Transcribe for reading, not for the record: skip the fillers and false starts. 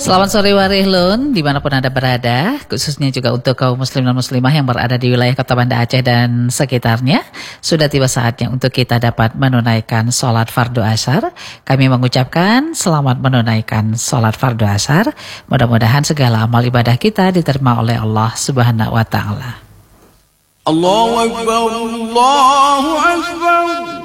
Selamat sore Warihlun, dimanapun Anda berada, khususnya juga untuk kaum muslim dan muslimah yang berada di wilayah Kota Banda Aceh dan sekitarnya. Sudah tiba saatnya untuk kita dapat menunaikan sholat fardu asar. Kami mengucapkan selamat menunaikan sholat fardu asar. Mudah-mudahan segala amal ibadah kita diterima oleh Allah Subhanahu wa Ta'ala. Allahu Akbar, Allahu Akbar.